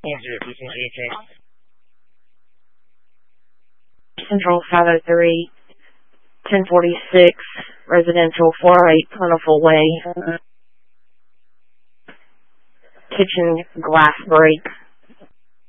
Central 503, 1046, residential 408 Plentiful Way. Kitchen glass break.